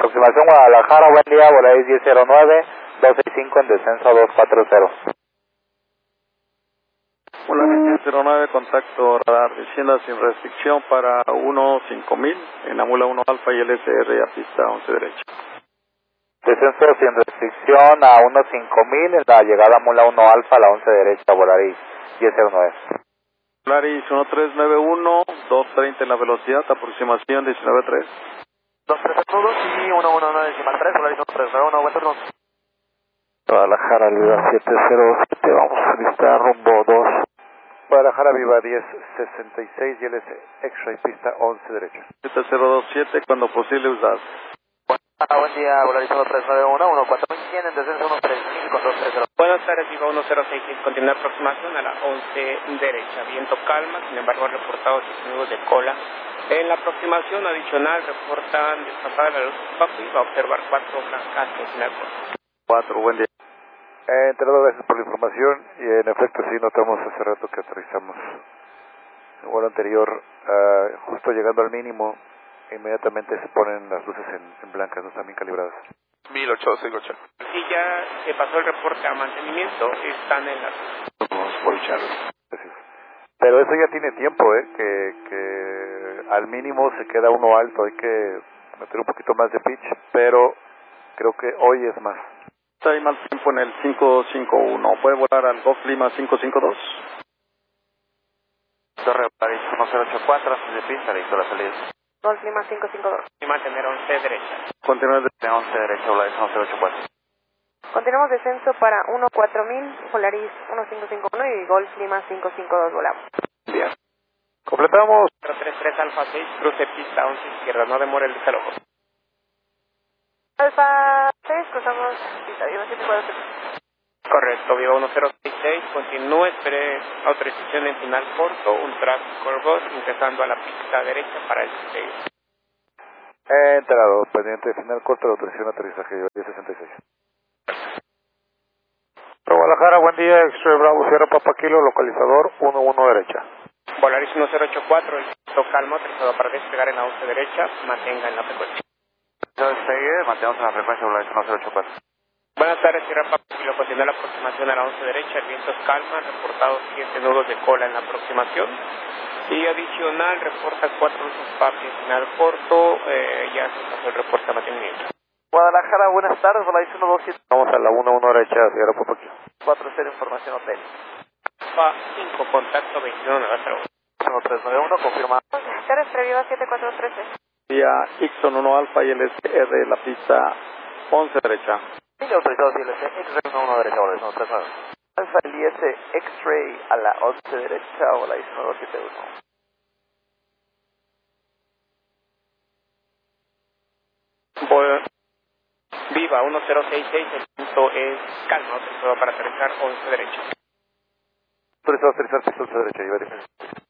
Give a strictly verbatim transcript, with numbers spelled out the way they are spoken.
Aproximación Guadalajara, buen día, Volaris diez cero nueve, dos seis cinco en descenso dos cuatro cero. Volaris diez cero nueve, contacto radar, descienda sin restricción para uno cinco mil en la mula uno alfa y el S R a pista once derecha. Descenso sin restricción a uno cinco mil en la llegada mula uno alfa a la once derecha, Volaris diez cero nueve. Volaris uno tres nueve uno, dos treinta en la velocidad, aproximación diecinueve tres. dos tres nudos y uno uno nueve decimal tres, Volaris uno tres nueve uno, buen turno. Guadalajara Viva siete cero siete, vamos a listar rumbo dos. Guadalajara Viva diez sesenta y seis y L S X-Ray pista once derecha. siete cero dos siete, cuando posible usar. Ah, buen día, Volaris uno tres nueve uno, uno cuatro cien en descenso uno tres cinco dos tres cero. Buenas tardes, Viva uno cero seis seis, continúa aproximación a la once derecha, viento calma, sin embargo reportados nudos de cola. En la aproximación adicional reportan destapada la luz Paco y va a observar cuatro blancas en el puerto. cuatro, buen día. Eh, entrado, gracias por la información y en efecto sí notamos hace rato que aterrizamos el vuelo anterior, uh, justo llegando al mínimo, inmediatamente se ponen las luces en, en blancas, no están bien calibradas. mil ochocientos cincuenta y ocho. Si ya se pasó el reporte a mantenimiento, están en la... Vamos por echarlo. Gracias. Pero eso ya tiene tiempo, ¿eh? Que, que al mínimo se queda uno alto, hay que meter un poquito más de pitch, pero creo que hoy es más. Hay mal tiempo en el cinco cinco uno, ¿puede volar al Golf Lima cinco cinco dos? Torre Volaris uno cero ocho cuatro, antes de pista, listo la salida. Golf Lima cinco cinco dos. Y mantener once derecha. Continuar De once derecha, Volaris uno cero ocho cuatro. Continuamos descenso para uno cuatro mil, Volaris uno cinco cinco uno y Golf Lima cinco cinco dos volamos. bien. Completamos. cero tres tres Alfa seis, cruce pista once izquierda, no demore el desalojo. Alfa seis, cruzamos pista Viva siete cuatro tres. Correcto, Viva uno cero seis seis, continúe, espere autorización en final corto, un track curve ingresando a la pista derecha para el seis. He entrado, pendiente de final corto, la autorización de aterrizaje diez sesenta y seis. Guadalajara, buen día, X-Ray Bravo, Sierra Papa Kilo, localizador uno uno derecha. Volaris uno cero ocho cuatro, el viento calma, autorizado para despegar en la once derecha, mantenga en la frecuencia. Despegue, mantenemos en la frecuencia Volaris uno cero ocho cuatro. Buenas tardes, Sierra Papa Kilo, continúa la aproximación a la once derecha, el viento es calma, reportados siete nudos de cola en la aproximación. Y adicional, reporta cuatro luces Papi en final corto, eh, ya se pasó el reporte a mantenimiento. Guadalajara, buenas tardes, Volaris uno dos siete. Vamos a la uno uno derecha, Sierra Papa Kilo. cuatro cero, información hotel. Alfa cinco, contacto veintiuno nueve cero. uno tres nueve uno, confirmado. Terrestre Viva siete cuatro tres. Vía Ixon uno alfa y el S R la pista once derecha. Y autorizado C L S X-Ray uno uno derecha, Volaris uno tres nueve. Alfa el I S X-Ray a la once derecha, Volaris uno dos siete uno. Vol- Viva uno cero seis seis, el punto es calma, autorizado para aterrizar once derecha. Autorizado a aterrizar pista once derecha, Iberia.